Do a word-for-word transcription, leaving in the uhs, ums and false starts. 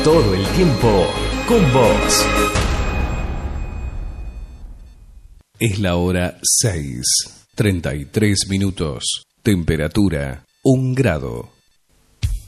todo el tiempo con vos. Es la hora seis, treinta y tres minutos. Temperatura un grado.